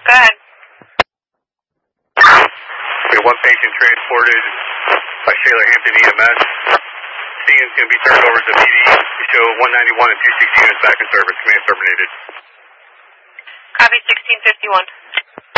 Go ahead. We have one patient transported by Shaler Hampton EMS. Scene is going to be turned over to PD to show 191 and 260 units back in service. Command terminated. Copy 1651.